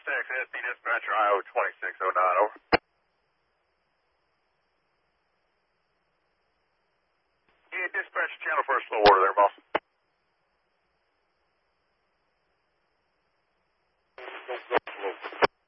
Aztecs, SD dispatcher, IO 2609, over. Yeah, dispatch channel for a slow order there, boss.